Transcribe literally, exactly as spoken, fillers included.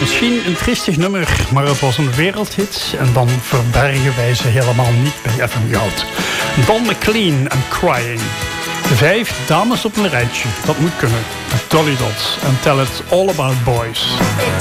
Misschien een triestig nummer, maar het was een wereldhit. En dan verbergen wij ze helemaal niet bij F M Goud. Don McLean en Crying. Vijf dames op een rijtje, dat moet kunnen. Dolly Dots en Tell It All About Boys.